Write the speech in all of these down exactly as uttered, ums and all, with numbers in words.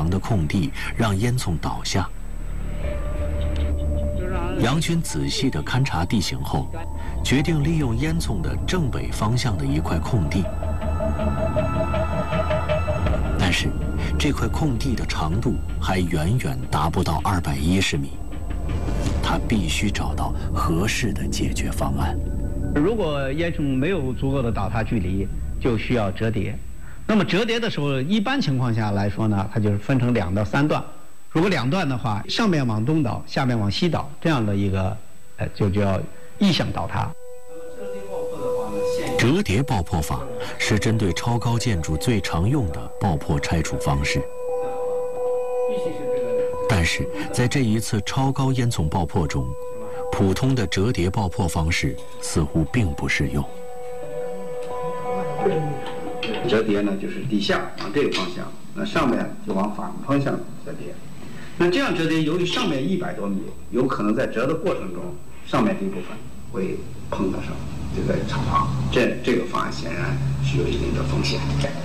长的空地，让烟囱倒下。杨军仔细地勘察地形后，决定利用烟囱的正北方向的一块空地。但是，这块空地的长度还远远达不到二百一十米，他必须找到合适的解决方案。 如果烟囱没有足够的倒塌距离，就需要折叠。那么折叠的时候，一般情况下来说呢，它就是分成两到三段。如果两段的话，上面往东倒，下面往西倒，这样的一个，呃，就叫异向倒塌。 折叠爆破法是针对超高建筑最常用的爆破拆除方式。但是在这一次超高烟囱爆破中，普通的折叠爆破方式似乎并不适用。 折叠呢，就是底下往这个方向，那上面就往反方向折叠。那这样折叠，由于上面一百多米，有可能在折的过程中，上面这部分会碰得上这个厂房，这这个方案显然是有一定的风险。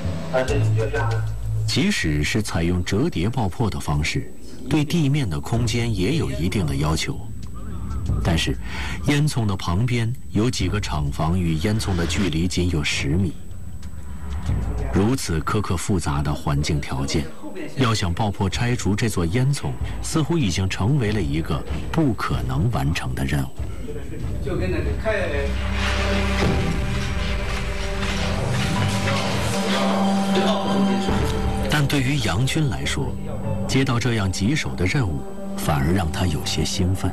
即使是采用折叠爆破的方式，对地面的空间也有一定的要求。但是，烟囱的旁边有几个厂房与烟囱的距离仅有十米。如此苛刻复杂的环境条件，要想爆破拆除这座烟囱，似乎已经成为了一个不可能完成的任务。 就跟那个开。 但对于杨军来说，接到这样棘手的任务，反而让他有些兴奋。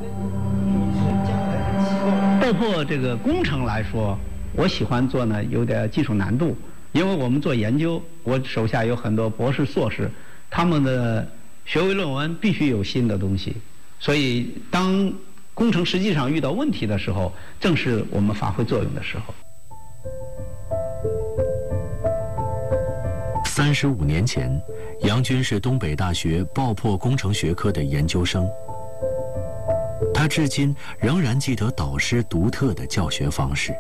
爆破这个工程来说，我喜欢做呢，有点技术难度。因为我们做研究，我手下有很多博士、硕士，他们的学位论文必须有新的东西，所以当工程实际上遇到问题的时候，正是我们发挥作用的时候。 三十五年前，杨军是东北大学爆破工程学科的研究生，他至今仍然记得导师独特的教学方式。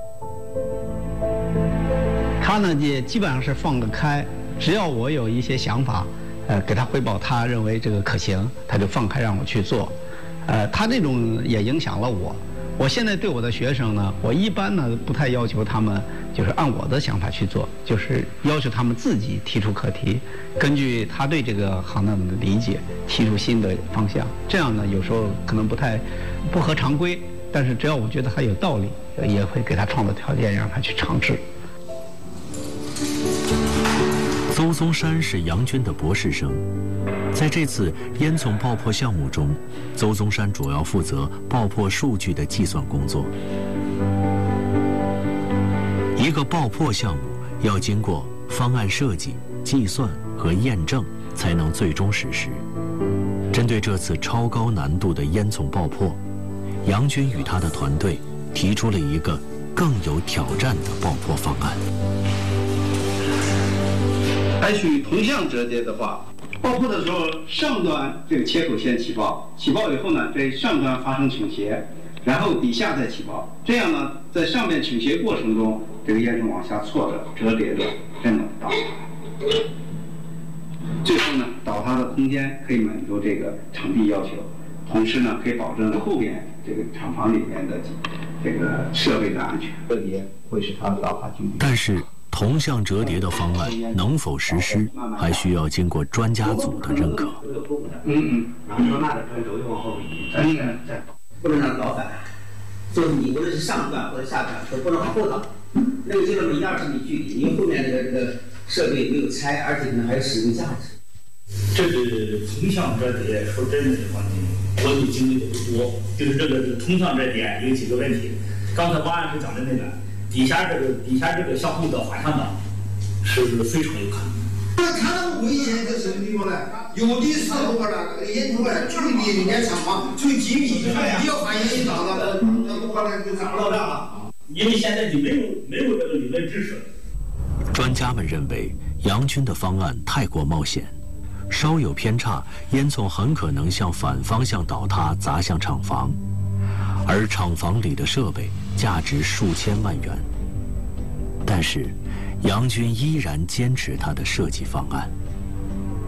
他呢也基本上是放得开，只要我有一些想法，呃，给他汇报，他认为这个可行，他就放开让我去做。呃，他这种也影响了我。我现在对我的学生呢，我一般呢不太要求他们就是按我的想法去做，就是要求他们自己提出课题，根据他对这个行当的理解提出新的方向。这样呢，有时候可能不太不合常规，但是只要我觉得他有道理，也会给他创造条件让他去尝试。 邹宗山是杨军的博士生，在这次烟囱爆破项目中，邹宗山主要负责爆破数据的计算工作。一个爆破项目要经过方案设计、计算和验证，才能最终实施。针对这次超高难度的烟囱爆破，杨军与他的团队提出了一个更有挑战的爆破方案。 采取同向折叠的话，爆破的时候，上端这个切口先起爆，起爆以后呢，在上端发生倾斜，然后底下再起爆，这样呢，在上面倾斜过程中，这个烟囱往下错着折叠着，真的倒塌。最后呢，倒塌的空间可以满足这个场地要求，同时呢，可以保证后边这个厂房里面的这个设备的安全。折叠会使它的倒塌距离。 但是，同向折叠的方案能否实施，还需要经过专家组的认可。 嗯嗯，然后慢点转轴又往后移，再再不能让倒反，就是你无论是上段或者下段，都不能往后倒。那个就那么一二十米距离，因为后面这个这个设备没有拆，而且可能还有使用价值。 这个同向折叠，说真的，这方面我的经历的不多。就是这个同向折叠有几个问题，刚才王老师讲的那个。底下这个底下这个向后的反向倒是非常有可能。 那它那么危险在什么地方呢？有的时候呢，这个烟囱呢距离人家厂房就几米，你要发现一倒了，那不可能就找不到账了。 因为现在就没有没有这个理论知识。 专家们认为杨军的方案太过冒险，稍有偏差，烟囱很可能向反方向倒塌，砸向厂房。而厂房里的设备价值数千万元，但是杨军依然坚持他的设计方案。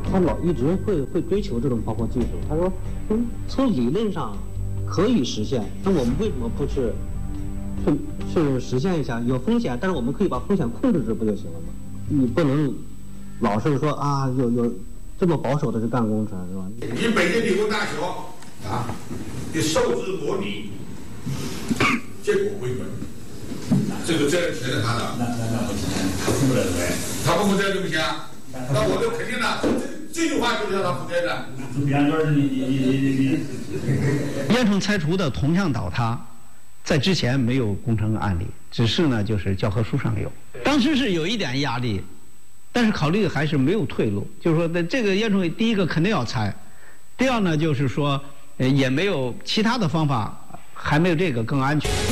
他老一直会会追求这种爆破技术。他说，嗯，从理论上可以实现，那我们为什么不去去去实现一下？有风险，但是我们可以把风险控制住，不就行了吗？你不能老是说啊，有有这么保守的去干工程，是吧？ 以北京理工大学啊的受制模拟结果为本，这个责任全在他的。 那那那不行，他负责任。 他不负责任不行啊？那我就肯定了，这这句话就是让他负责任。 比方说你你你你你， 烟囱拆除的铜像倒塌，在之前没有工程案例，只是呢就是教科书上有。当时是有一点压力，但是考虑还是没有退路，就是说，这个烟囱第一个肯定要拆，第二呢就是说，呃也没有其他的方法，还没有这个更安全。